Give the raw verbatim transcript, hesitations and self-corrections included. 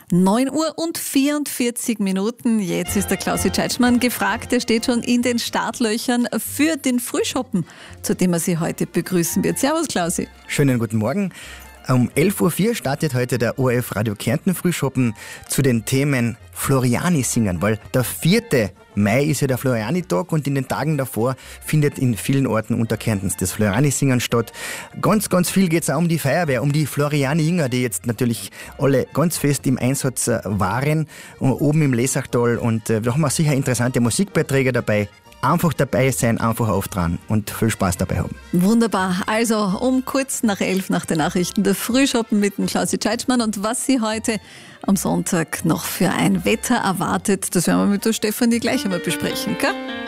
neun Uhr und vierundvierzig Minuten. Jetzt ist der Klausi Tschetschmann gefragt. Er steht schon in den Startlöchern für den Frühschoppen, zu dem er Sie heute begrüßen wird. Servus, Klausi. Schönen guten Morgen. Um elf Uhr vier startet heute der O R F Radio Kärnten Frühschoppen zu den Themen Floriani singen, weil der vierte Mai ist ja der Floriani-Tag und in den Tagen davor findet in vielen Orten unter Kärntens das Floriani-Singen statt. Ganz, ganz viel geht es auch um die Feuerwehr, um die Floriani-Jünger, die jetzt natürlich alle ganz fest im Einsatz waren, oben im Lesachtal. Und da haben wir sicher interessante Musikbeiträge dabei. Einfach dabei sein, einfach auftragen und viel Spaß dabei haben. Wunderbar. Also um kurz nach elf nach den Nachrichten der Frühschoppen mit dem Klausi Tschetschmann und was Sie heute am Sonntag noch für ein Wetter erwartet, das werden wir mit der Stefanie gleich einmal besprechen, gell?